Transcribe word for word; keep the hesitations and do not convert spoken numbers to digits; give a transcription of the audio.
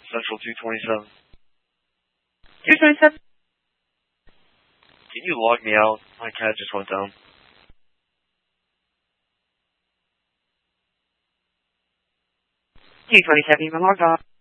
Central two twenty-seven. two twenty-seven? Can you log me out? My cat just went down. two twenty-seven, you can log off.